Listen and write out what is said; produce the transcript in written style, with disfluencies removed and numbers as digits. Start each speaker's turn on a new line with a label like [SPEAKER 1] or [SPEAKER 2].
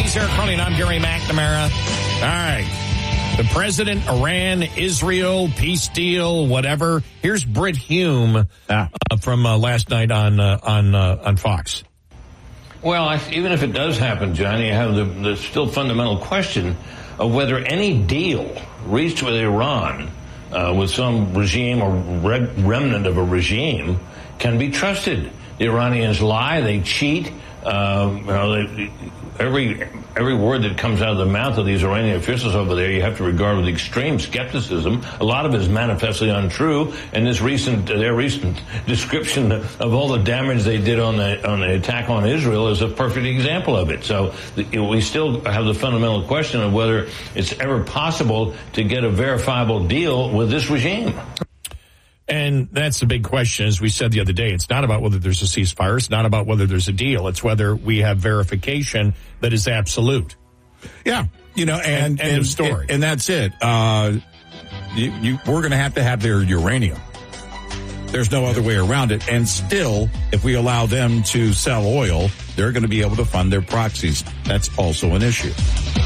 [SPEAKER 1] He's Eric Cronin. I'm Gary McNamara. All right. The president, Iran, Israel, peace deal, whatever. Here's Brit Hume from last night on Fox.
[SPEAKER 2] Well, even if it does happen, John, you have the still fundamental question of whether any deal reached with Iran, with some regime or remnant of a regime, can be trusted. The Iranians lie, they cheat. Every word that comes out of the mouth of these Iranian officials over there, you have to regard with extreme skepticism. A lot of it is manifestly untrue, and their recent description of all the damage they did on the attack on Israel is a perfect example of it. So we still have the fundamental question of whether it's ever possible to get a verifiable deal with this regime.
[SPEAKER 1] And that's the big question, as we said the other day. It's not about whether there's a ceasefire. It's not about whether there's a deal. It's whether we have verification that is absolute.
[SPEAKER 3] Yeah. And end
[SPEAKER 1] of story.
[SPEAKER 3] And that's it. We're going to have their uranium. There's no other way around it. And still, if we allow them to sell oil, they're going to be able to fund their proxies. That's also an issue.